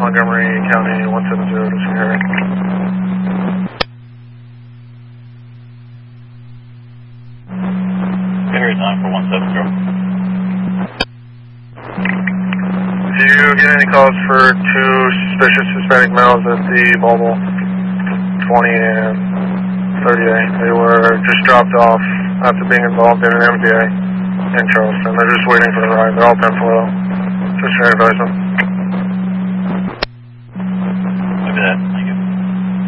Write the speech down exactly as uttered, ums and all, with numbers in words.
Montgomery County one seven zero to Sierra. Sierra nine for one seven zero. Do you get any calls for two suspicious Hispanic males at the Bauble twenty and thirty A? They were just dropped off after being involved in an M V A in Charleston. They're just waiting for the ride. They're all ten four. Just trying to advise them.